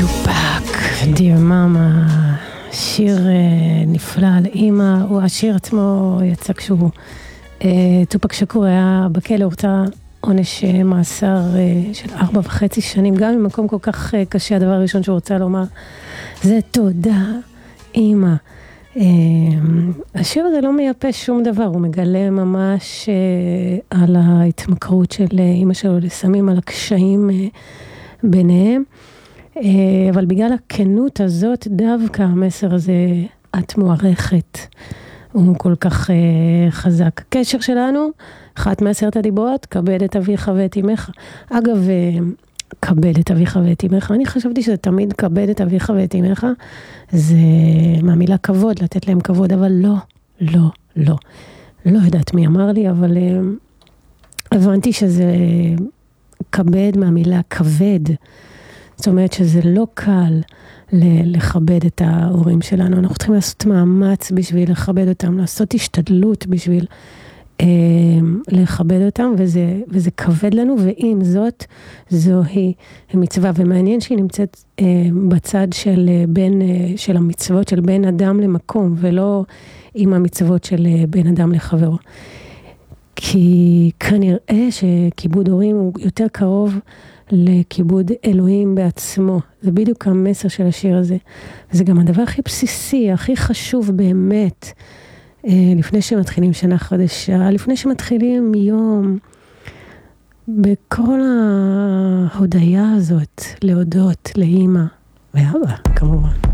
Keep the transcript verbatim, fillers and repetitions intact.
טופק, Dear Mama, שיר נפלא על אימא, הוא השיר עצמו יצא כשהוא, טופק שקור היה בכלא, הורצה עונש מאסר של ארבע וחצי שנים, גם במקום כל כך קשה. הדבר הראשון שהוא רוצה לומר, זה תודה אימא. השיר הזה לא מייפש שום דבר, הוא מגלה ממש על ההתמכרות של אימא שלו לסמים, על הקשיים ביניהם. אבל בגלל הכנות הזאת, דווקא המסר הזה, את מוערכת, הוא כל כך חזק. הקשר שלנו, אחת מעשרת הדיברות, כבד את אביך ואת אמך. אגב, כבד את אביך ואת אמך, אני חשבתי שזה תמיד כבד את אביך ואת אמך, זה מהמילה כבוד, לתת להם כבוד, אבל לא, לא, לא. לא יודעת מי אמר לי, אבל הבנתי שזה כבד מהמילה כבד. זאת אומרת שזה לא קל לכבד את ההורים שלנו. אנחנו צריכים לעשות מאמץ בשביל לכבד אותם, לעשות השתדלות בשביל אה, לכבד אותם, וזה, וזה כבד לנו, ועם זאת, זוהי מצווה. ומעניין שהיא נמצאת אה, בצד של, בין, אה, של המצוות של בין אדם למקום, ולא עם המצוות של אה, בין אדם לחברו. כי כנראה שכיבוד הורים הוא יותר קרוב לכיבוד אלוהים בעצמו. זה בדיוק המסר של השיר הזה. זה גם הדבר הכי בסיסי, הכי חשוב באמת, לפני שמתחילים שנה חדשה, לפני שמתחילים יום, בכל ההודעה הזאת, להודות לאמא ואבא, כמובן.